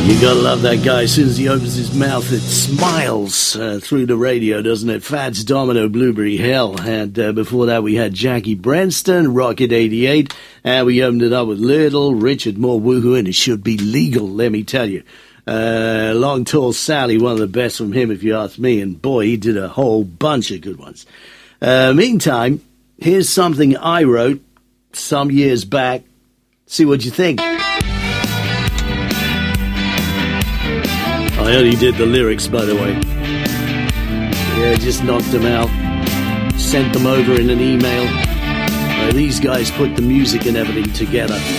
You gotta love that guy. As soon as he opens his mouth, it smiles through the radio, doesn't it? Fats Domino, Blueberry Hell. And before that, we had Jackie Branston, Rocket 88. And we opened it up with Little Richard Moore, Woohoo, and it should be legal, let me tell you. Long Tall Sally, one of the best from him, if you ask me. And boy, he did a whole bunch of good ones. Meantime, here's something I wrote some years back. See what you think. I only did the lyrics, by the way. Yeah, just knocked them out. Sent them over in an email. These guys put the music and everything together.